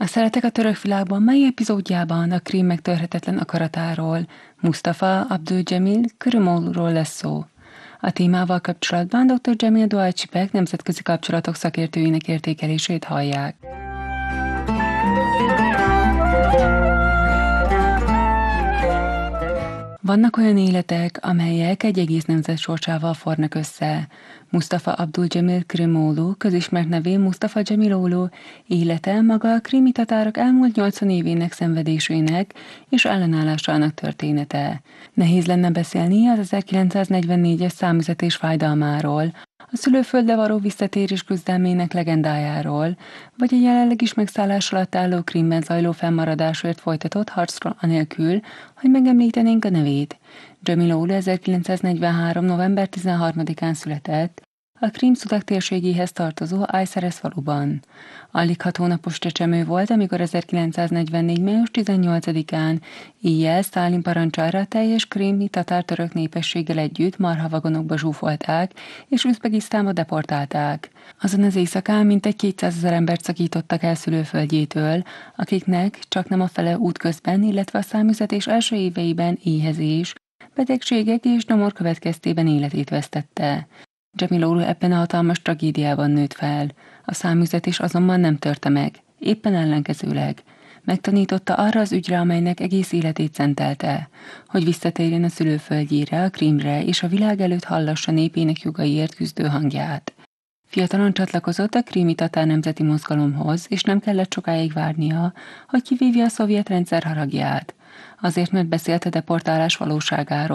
Szeretek a török világban mai epizódjában a Krím megtörhetetlen akaratáról, Mustafa Abdülcemil Kırımoğluról lesz szó. A témával kapcsolatban dr. Cemil Doğaçipek nemzetközi kapcsolatok szakértőinek értékelését hallják. Vannak olyan életek, amelyek egy egész nemzet sorsával fornak össze. Mustafa Abdülcemil Kırımoğlu, közismert nevén Mustafa Cemiloğlu élete maga a krími tatárok elmúlt 80 évének szenvedésének és ellenállásának története. Nehéz lenne beszélni az 1944-es számüzetés fájdalmáról, a szülőföldre való visszatérés küzdelmének legendájáról, vagy a jelenleg is megszállás alatt álló Krímben zajló fennmaradásért folytatott harcról anélkül, hogy megemlítenénk a nevét. Cemiloğlu 1943. november 13-án született, a Krím-Szudak térségéhez tartozó Ayseres faluban. Alig 6 hónapos csecsemő volt, amikor 1944. május 18-án éjjel Sztálin parancsára teljes krími tatár-török népességgel együtt marhavagonokba zsúfolták, és Üzbegisztánba deportálták. Azon az éjszakán mintegy 200 000 embert szakítottak el szülőföldjétől, akiknek csaknem a fele útközben, illetve a számüzetés első éveiben éhezés, betegségek és nyomor következtében életét vesztette. Cemiloğlu ebben a hatalmas tragédiában nőtt fel. A száműzetés azonban nem törte meg, éppen ellenkezőleg. Megtanította arra az ügyre, amelynek egész életét szentelte, hogy visszatérjen a szülőföldjére, a Krímre, és a világ előtt hallassa népének jogaiért küzdő hangját. Fiatalon csatlakozott a krími tatár nemzeti mozgalomhoz, és nem kellett sokáig várnia, hogy kivívja a szovjet rendszer haragját. Azért, mert beszélt a deportálás valóságáról,